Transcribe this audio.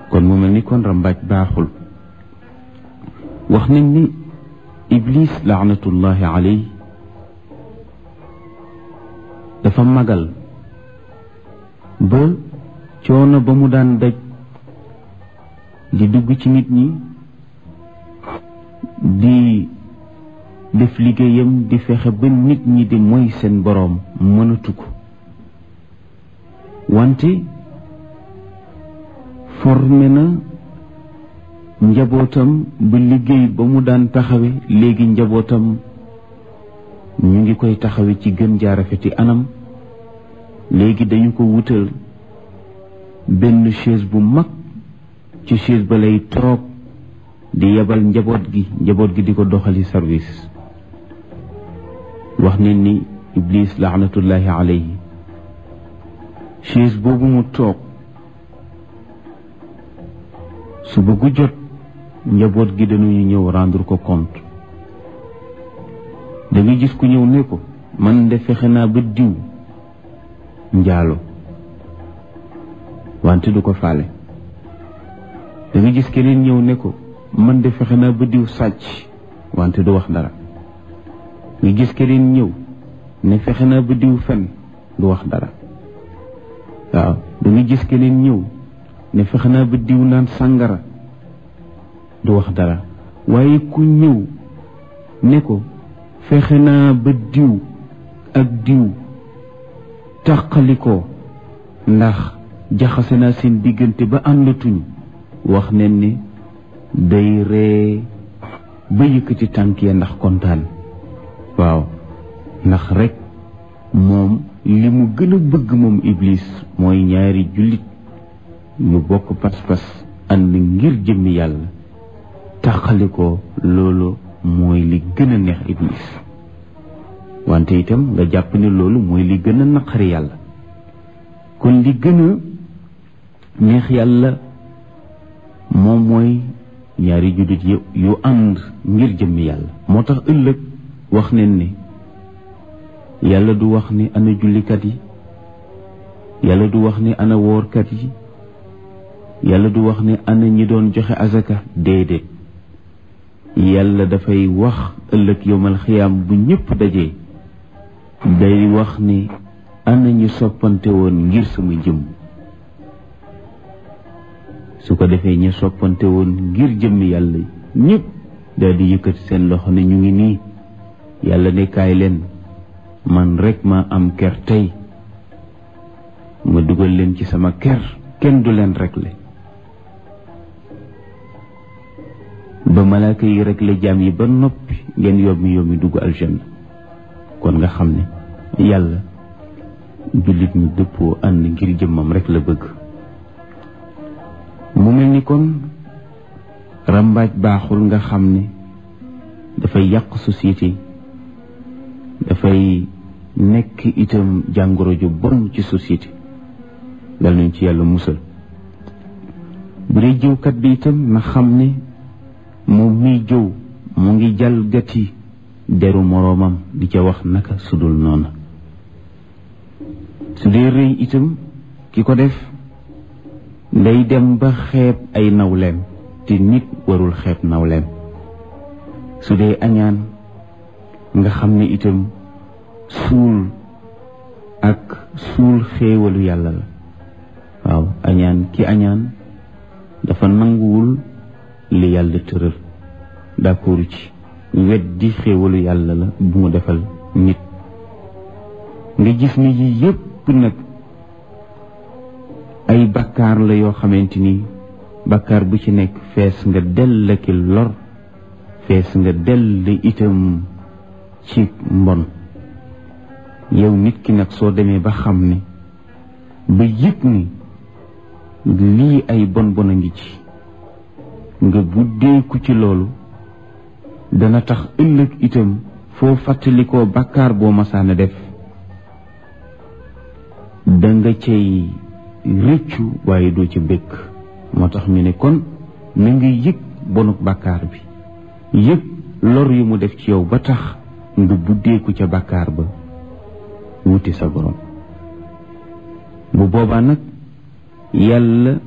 kon mu mel ni kon rambaaj baaxul. wax nañ ni iblis laanatullahi alayhi dafa magal ba coono ba mu daan daj di dugg ci nit ñi di def liggéeyam di fexe ba nit ñi di moy seen boroom mënatu ko. wante formé na njabootam ba liggéey ba mu daan taxawe léegi njabootam ñu ngi koy taxawe ci gën jaarafeti anam. léegi dañu ko wutal benn chaise bu mag, ci chaise ba lay toog di yebal njaboot gi di ko doxali service. wax nañ ni iblis laanatullahi alayhi chaise boobu mu toog su bëggu jot njaboot gi dañuy ñëw rendre ko compte. da nga gis ku ñëw ne ko man de fexe naa ba diw njaalo wante du ko faale. da nga gis keneen ñëw ne ko man de fexe naa ba diw sàcc wante du wax dara. nga gis keneen ñëw ne fexe naa ba diw fen du wax dara. waaw da nga gis keneen ñëw ne fexe naa ba diw naan sàngara du wax dara. waaye ku ñëw ne ko fexe naa ba diw ak diw tàqalikoo ndax jaxase naa seen diggante ba àndatuñ, wax nañ ni day ree ba yëkkati tànk ya ndax kontaan. waaw ndax rek moom li mu gën a bëgg moom iblis mooy ñaari jullit ñu bokk pas-pas ànd ngir jëmmi yàlla tàqalikoo. loolu mooy li gën a neex iblis. wante itam nga jàpp ne loolu mooy li gën a naqari yàlla. kon li gën a neex yàlla moom mooy ñaari jullit yu ànd ngir jëmmi yàlla. moo tax ëllëg wax nañ ne yàlla du wax ne ana jullikat yi, yàlla du wax ne ana woorkat yi, yàlla du wax ne ana ñi doon joxe azaka. déedéet, yàlla dafay wax ëllëg yawmal xiyaam bu ñëpp dajee day wax ni ana ñu soppante woon ngir sama jëm. su ko defee ñu soppante woon ngir jëmmi yàlla ñëpp daal di yëkkati seen loxo ne ñu ngi nii. yàlla ne kaay leen, man rek ma am ker tey, ma dugal leen ci sama ker, kenn du leen réglé. ba malaaka yi réglé jaam yi ba noppi ngeen yombi dugg aljanna. kon nga xam ne yàlla jullit ñu dëppoo ànd ngir jëmmam rek la bëgg. mu mel ni kon rambaaj baaxul. nga xam ne dafay yàq société, dafay nekk itam jàngoro ju bon ci société. dal nañ ci yàlla musal. bu dee jëwkat bi itam na xam ne moom miy jëw mu ngi jalgati deru moroomam di ca wax naka sudul noona. su dee rëy itam ki ko def day dem ba xeeb ay nawleem, te nit warul xeeb nawleem. su dee añaan nga xam ne itam suul xéewalu yàlla la. waaw añaan ki añaan dafa nanguwul li yàlla tëral, d'accord ci weddi xéewalu yàlla la bu mu defal nit. nga gis ni yi yépp nag ay bakkaar la yoo xamante ni bakkaar bu ci nekk fees nga dell ki lor, fees nga dell itam ci mbon. yow nit ki nag soo demee ba xam ne ba yëg ni lii ay bon a ngi ci, nga buddeeku ci loolu, dana tax ëllëg itam foo fàttalikoo bakkaar boo masaana def da nga cay rëccu waaye doo ci bëgg. moo tax ñu ne kon na nga yëg bonuk bakkaar bi, yëg lor yu mu def ci yow ba tax nga buddeeku ca bakkaar ba wuti sa borom. bu boobaa nag yàlla